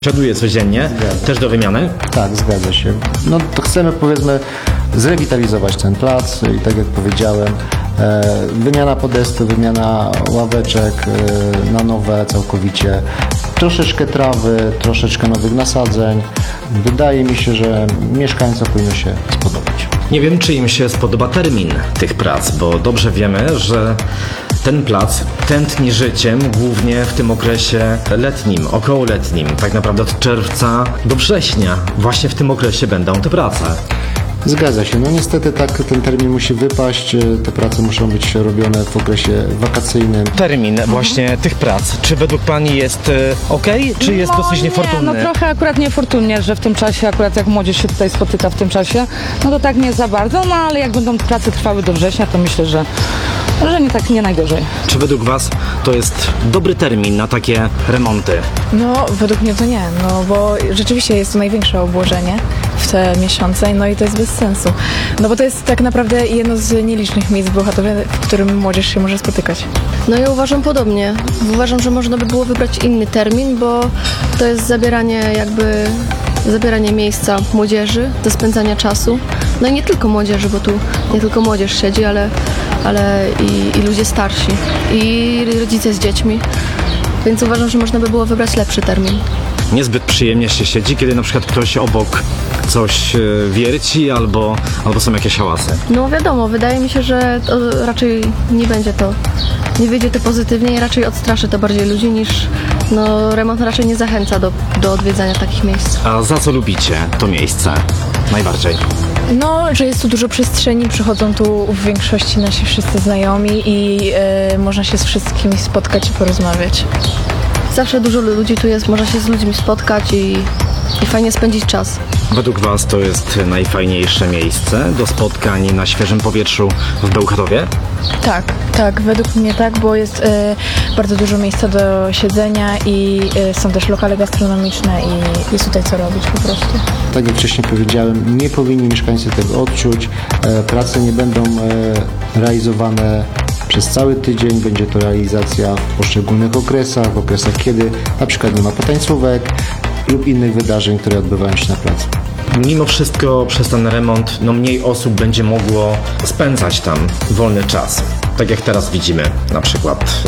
Przoduje codziennie, też do wymiany? Tak, zgadza się. No to chcemy, powiedzmy, zrewitalizować ten plac i tak jak powiedziałem, wymiana podestu, wymiana ławeczek na nowe całkowicie, troszeczkę trawy, troszeczkę nowych nasadzeń. Wydaje mi się, że mieszkańcom powinno się spodobać. Nie wiem, czy im się spodoba termin tych prac, bo dobrze wiemy, że ten plac tętni życiem głównie w tym okresie letnim, okołoletnim, tak naprawdę od czerwca do września. Właśnie w tym okresie będą te prace. Zgadza się. No niestety tak ten termin musi wypaść. Te prace muszą być robione w okresie wakacyjnym. Termin właśnie tych prac, czy według Pani jest okej, czy jest dosyć niefortunny? Nie, no trochę akurat niefortunnie, że w tym czasie, akurat jak młodzież się tutaj spotyka w tym czasie, no to tak nie za bardzo, no ale jak będą prace trwały do września, to myślę, że nie najgorzej. Czy według Was to jest dobry termin na takie remonty? No, według mnie to nie, no bo rzeczywiście jest to największe obłożenie w te miesiące, no i to jest bez sensu. No bo to jest tak naprawdę jedno z nielicznych miejsc w Bełchatowie, w którym młodzież się może spotykać. No ja uważam podobnie. Uważam, że można by było wybrać inny termin, bo to jest zabieranie miejsca młodzieży do spędzania czasu. No i nie tylko młodzieży, bo tu nie tylko młodzież siedzi, ale i ludzie starsi, i rodzice z dziećmi. Więc uważam, że można by było wybrać lepszy termin. Niezbyt przyjemnie się siedzi, kiedy na przykład ktoś obok coś wierci albo są jakieś hałasy. No wiadomo, wydaje mi się, że to raczej nie wyjdzie to pozytywnie i raczej odstraszy to bardziej ludzi niż remont raczej nie zachęca do odwiedzania takich miejsc. A za co lubicie to miejsce najbardziej? No, że jest tu dużo przestrzeni, przychodzą tu w większości nasi wszyscy znajomi i można się z wszystkimi spotkać i porozmawiać. Zawsze dużo ludzi tu jest, można się z ludźmi spotkać i fajnie spędzić czas. Według Was to jest najfajniejsze miejsce do spotkań na świeżym powietrzu w Bełchatowie? Tak, według mnie tak, bo jest bardzo dużo miejsca do siedzenia i są też lokale gastronomiczne i jest tutaj co robić po prostu. Tak jak wcześniej powiedziałem, nie powinni mieszkańcy tego odczuć. Prace nie będą realizowane przez cały tydzień. Będzie to realizacja w poszczególnych okresach, w okresach kiedy na przykład nie ma potańcówek lub innych wydarzeń, które odbywają się na placu. Mimo wszystko przez ten remont mniej osób będzie mogło spędzać tam wolny czas. Tak jak teraz widzimy, na przykład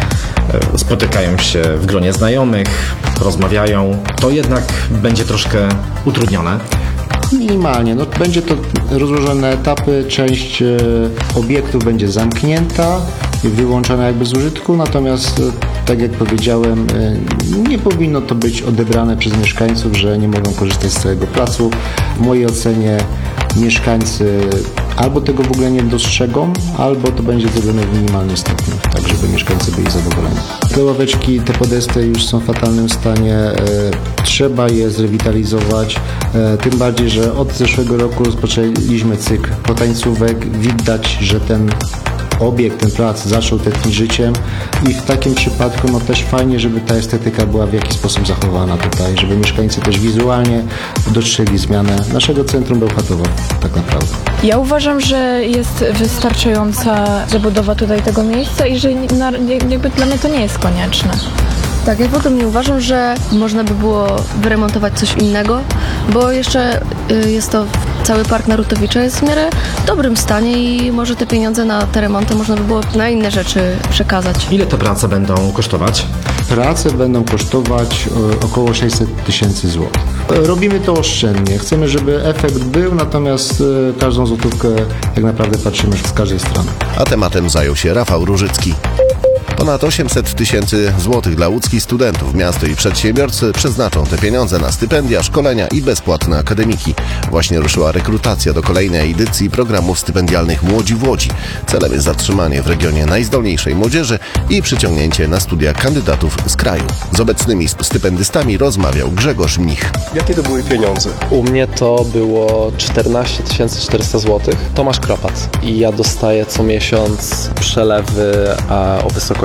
spotykają się w gronie znajomych, rozmawiają. To jednak będzie troszkę utrudnione. Minimalnie. Będzie to rozłożone na etapy. Część obiektów będzie zamknięta i wyłączona jakby z użytku, natomiast tak jak powiedziałem, nie powinno to być odebrane przez mieszkańców, że nie mogą korzystać z całego placu. W mojej ocenie mieszkańcy albo tego w ogóle nie dostrzegą, albo to będzie zrobione w minimalnym stopniu, tak żeby mieszkańcy byli zadowoleni. Te ławeczki, te podesty już są w fatalnym stanie, trzeba je zrewitalizować, tym bardziej, że od zeszłego roku rozpoczęliśmy cykl potańcówek. Widać, że ten obiekt, ten plac zaczął tętnić życiem i w takim przypadku też fajnie, żeby ta estetyka była w jakiś sposób zachowana tutaj, żeby mieszkańcy też wizualnie dostrzegli zmianę naszego centrum Bełchatowa tak naprawdę. Ja uważam, że jest wystarczająca zabudowa tutaj tego miejsca i że jakby dla mnie to nie jest konieczne. Tak, ja podobnie uważam, że można by było wyremontować coś innego, bo jeszcze jest to cały park Narutowicza jest w miarę dobrym stanie i może te pieniądze na te remonty można by było na inne rzeczy przekazać. Ile te prace będą kosztować? Prace będą kosztować około 600 000 złotych. Robimy to oszczędnie. Chcemy, żeby efekt był, natomiast każdą złotówkę tak naprawdę patrzymy z każdej strony. A tematem zajął się Rafał Różycki. Ponad 800 000 złotych dla łódzkich studentów. Miasto i przedsiębiorcy przeznaczą te pieniądze na stypendia, szkolenia i bezpłatne akademiki. Właśnie ruszyła rekrutacja do kolejnej edycji programów stypendialnych Młodzi w Łodzi. Celem jest zatrzymanie w regionie najzdolniejszej młodzieży i przyciągnięcie na studia kandydatów z kraju. Z obecnymi stypendystami rozmawiał Grzegorz Mnich. Jakie to były pieniądze? U mnie to było 14 400 zł. Tomasz Kropat. I ja dostaję co miesiąc przelewy o wysokości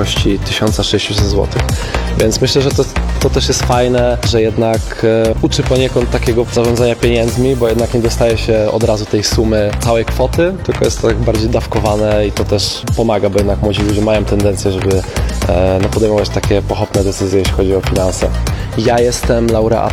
wysokości 1600 zł. Więc myślę, że to też jest fajne, że jednak uczy poniekąd takiego zarządzania pieniędzmi, bo jednak nie dostaje się od razu tej sumy całej kwoty, tylko jest to tak bardziej dawkowane i to też pomaga, bo jednak młodzi ludzie mają tendencję, żeby podejmować takie pochopne decyzje, jeśli chodzi o finanse. Ja jestem laureatem